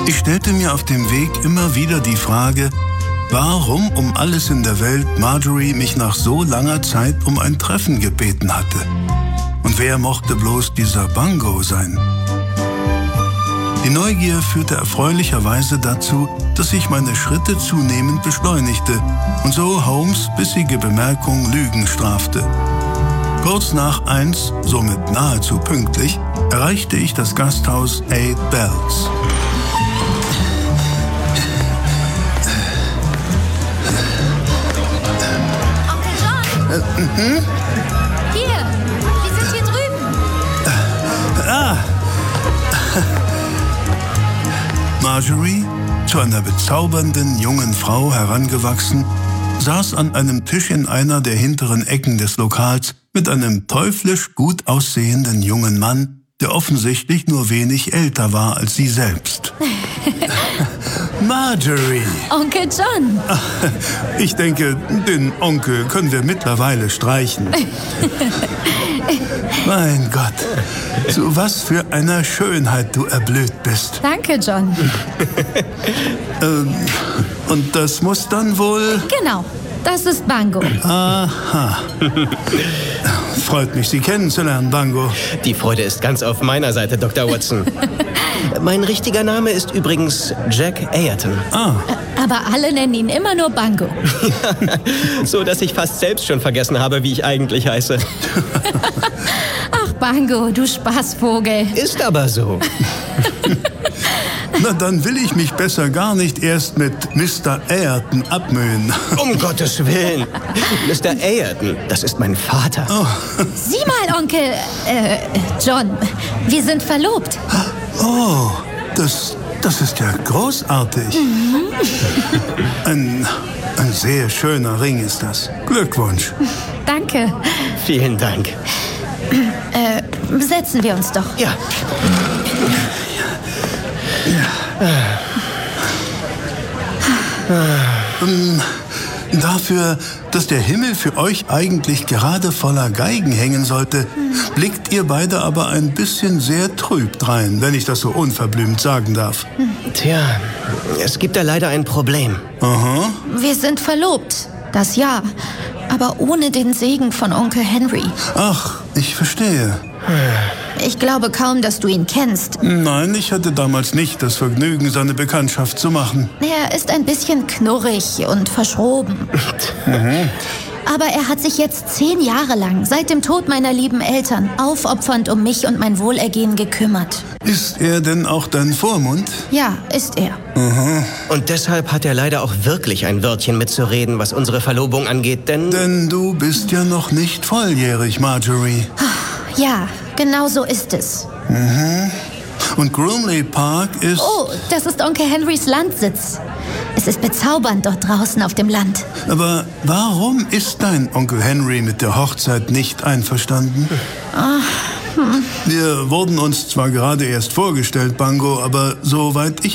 Ich stellte mir auf dem Weg immer wieder die Frage, warum um alles in der Welt Marjorie mich nach so langer Zeit um ein Treffen gebeten hatte. Und wer mochte bloß dieser Bango sein? Die Neugier führte erfreulicherweise dazu, dass ich meine Schritte zunehmend beschleunigte und so Holmes' bissige Bemerkung Lügen strafte. Kurz nach 1, somit nahezu pünktlich, erreichte ich das Gasthaus Eight Bells. Onkel John! Hier, wir sind hier drüben. Marjorie, zu einer bezaubernden jungen Frau herangewachsen, saß an einem Tisch in einer der hinteren Ecken des Lokals mit einem teuflisch gut aussehenden jungen Mann, der offensichtlich nur wenig älter war als sie selbst. Marjorie! Onkel John! Ich denke, den Onkel können wir mittlerweile streichen. Mein Gott, zu was für einer Schönheit du erblüht bist. Danke, John. Und das muss dann wohl... Genau, das ist Bango. Aha. Freut mich, Sie kennenzulernen, Bango. Die Freude ist ganz auf meiner Seite, Dr. Watson. Mein richtiger Name ist übrigens Jack Ayrton. Aber alle nennen ihn immer nur Bango. So, dass ich fast selbst schon vergessen habe, wie ich eigentlich heiße. Ach, Bango, du Spaßvogel. Ist aber so. Na, dann will ich mich besser gar nicht erst mit Mr. Ayrton abmühen. Um Gottes Willen. Mr. Ayrton, das ist mein Vater. Oh. Sieh mal, Onkel, John, wir sind verlobt. Oh, das ist ja großartig. Ein sehr schöner Ring ist das. Glückwunsch. Danke. Vielen Dank. Setzen wir uns doch. Ja. Dafür, dass der Himmel für euch eigentlich gerade voller Geigen hängen sollte, blickt ihr beide aber ein bisschen sehr trüb drein, wenn ich das so unverblümt sagen darf. Tja, es gibt da leider ein Problem. Aha. Wir sind verlobt, das ja, aber ohne den Segen von Onkel Henry. Ach, ich verstehe. Ich glaube kaum, dass du ihn kennst. Nein, ich hatte damals nicht das Vergnügen, seine Bekanntschaft zu machen. Er ist ein bisschen knurrig und verschroben. Aber er hat sich jetzt 10 Jahre lang, seit dem Tod meiner lieben Eltern, aufopfernd um mich und mein Wohlergehen gekümmert. Ist er denn auch dein Vormund? Ja, ist er. Und deshalb hat er leider auch wirklich ein Wörtchen mitzureden, was unsere Verlobung angeht, Denn du bist ja noch nicht volljährig, Marjorie. Ja, genau so ist es. Und Groomley Park ist... Oh, das ist Onkel Henrys Landsitz. Es ist bezaubernd dort draußen auf dem Land. Aber warum ist dein Onkel Henry mit der Hochzeit nicht einverstanden? Wir wurden uns zwar gerade erst vorgestellt, Bango, aber soweit ich